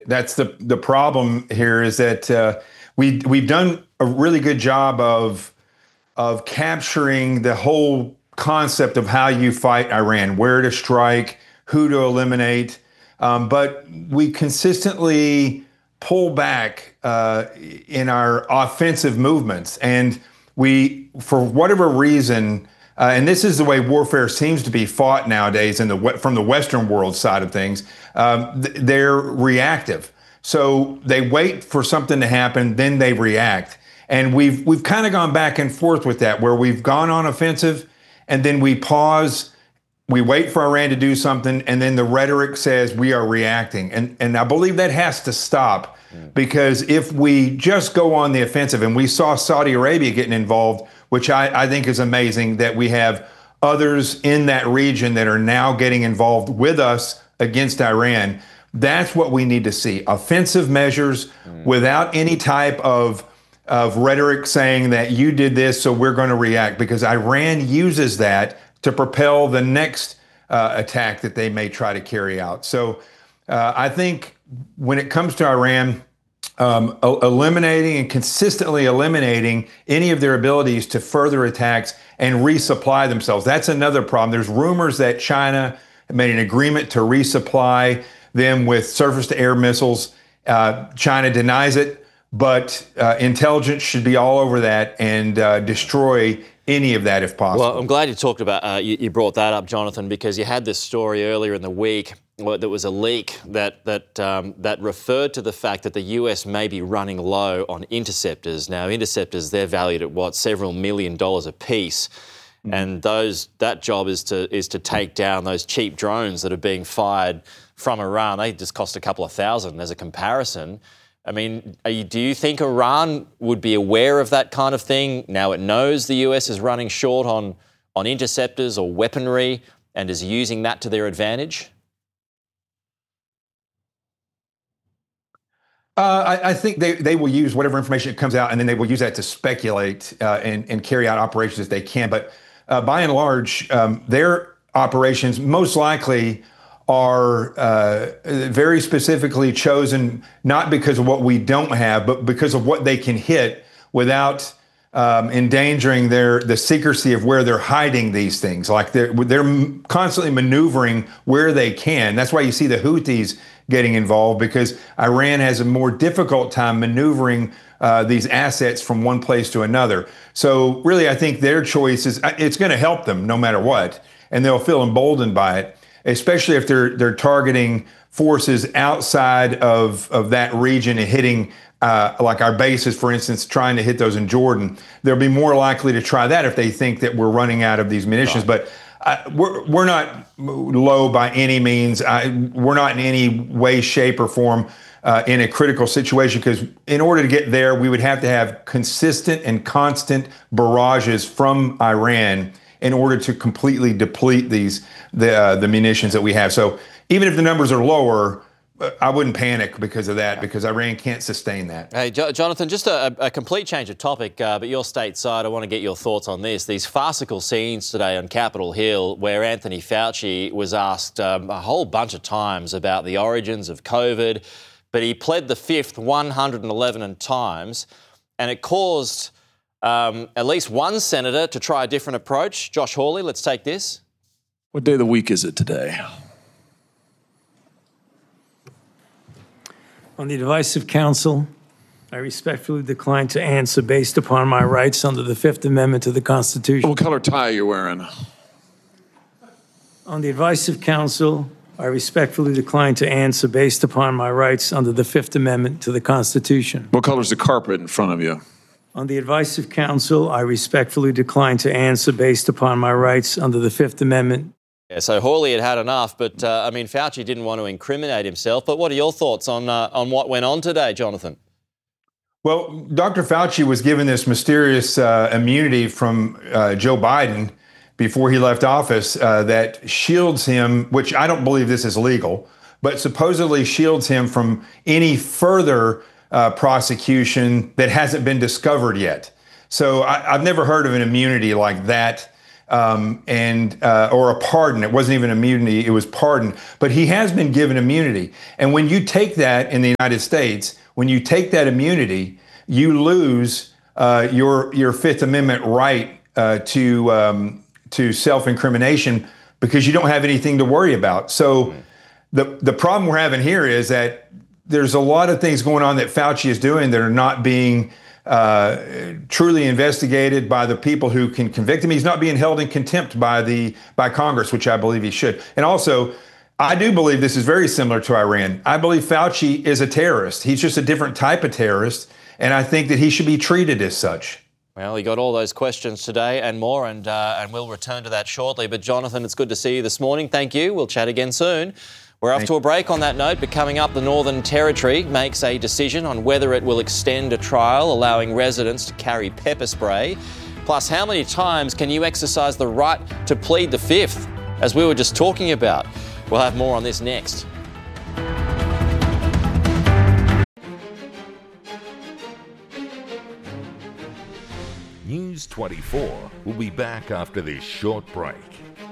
That's the problem here is that we've done a really good job of capturing the whole concept of how you fight Iran, where to strike, who to eliminate, but we consistently pull back in our offensive movements, and we, for whatever reason. And this is the way warfare seems to be fought nowadays from the Western world side of things. They're reactive. So they wait for something to happen, then they react. And we've kind of gone back and forth with that, where we've gone on offensive and then we pause, we wait for Iran to do something, and then the rhetoric says we are reacting. And I believe that has to stop, because if we just go on the offensive, and we saw Saudi Arabia getting involved, which I think is amazing that we have others in that region that are now getting involved with us against Iran. That's what we need to see. Offensive measures without any type of rhetoric saying that you did this, so we're going to react, because Iran uses that to propel the next attack that they may try to carry out. So I think when it comes to Iran, eliminating and consistently eliminating any of their abilities to further attacks and resupply themselves. That's another problem. There's rumors that China made an agreement to resupply them with surface-to-air missiles. China denies it, but intelligence should be all over that and destroy any of that if possible. Well, I'm glad you talked about, you brought that up, Jonathan, because you had this story earlier in the week. There was a leak that referred to the fact that the US may be running low on interceptors. Now, interceptors, they're valued at several $1 million a piece, and that job is to take down those cheap drones that are being fired from Iran. They just cost a couple of thousand as a comparison. I mean, do you think Iran would be aware of that kind of thing? Now it knows the US is running short on interceptors or weaponry and is using that to their advantage? I think they will use whatever information comes out, and then they will use that to speculate and carry out operations as they can. But by and large, their operations most likely are very specifically chosen, not because of what we don't have, but because of what they can hit without endangering the secrecy of where they're hiding these things. Like they're constantly maneuvering where they can. That's why you see the Houthis getting involved, because Iran has a more difficult time maneuvering these assets from one place to another. So really, I think their choice it's going to help them no matter what, and they'll feel emboldened by it, especially if they're targeting forces outside of that region and hitting like our bases, for instance, trying to hit those in Jordan. They'll be more likely to try that if they think that we're running out of these munitions. Right. But we're not low by any means. We're not in any way, shape, or form in a critical situation, because in order to get there, we would have to have consistent and constant barrages from Iran in order to completely deplete the munitions that we have. So even if the numbers are lower, I wouldn't panic because of that, because Iran can't sustain that. Hey, Jonathan, just a complete change of topic, but your stateside, I want to get your thoughts on this. These farcical scenes today on Capitol Hill where Anthony Fauci was asked a whole bunch of times about the origins of COVID, but he pled the fifth 111 times, and it caused at least one senator to try a different approach. Josh Hawley, let's take this. What day of the week is it today? On the advice of counsel, I respectfully decline to answer based upon my rights under the Fifth Amendment to the Constitution. What color tie are you wearing? On the advice of counsel, I respectfully decline to answer based upon my rights under the Fifth Amendment to the Constitution. What color is the carpet in front of you? On the advice of counsel, I respectfully decline to answer based upon my rights under the Fifth Amendment. Yeah, so Hawley had enough, but Fauci didn't want to incriminate himself. But what are your thoughts on what went on today, Jonathan? Well, Dr. Fauci was given this mysterious immunity from Joe Biden before he left office that shields him, which I don't believe this is legal, but supposedly shields him from any further prosecution that hasn't been discovered yet. So I've never heard of an immunity like that. or a pardon. It wasn't even immunity, it was pardon. But he has been given immunity. And when you take that in the United States, when you take that immunity, you lose your Fifth Amendment right to self-incrimination because you don't have anything to worry about. So the problem we're having here is that there's a lot of things going on that Fauci is doing that are not being truly investigated by the people who can convict him. He's not being held in contempt by Congress, which I believe he should. And also, I do believe this is very similar to Iran. I believe Fauci is a terrorist. He's just a different type of terrorist, and I think that he should be treated as such. Well, you got all those questions today and more, and we'll return to that shortly. But Jonathan, it's good to see you this morning. Thank you. We'll chat again soon. We're off to a break on that note, but coming up, the Northern Territory makes a decision on whether it will extend a trial allowing residents to carry pepper spray. Plus, how many times can you exercise the right to plead the Fifth, as we were just talking about? We'll have more on this next. News 24 will be back after this short break.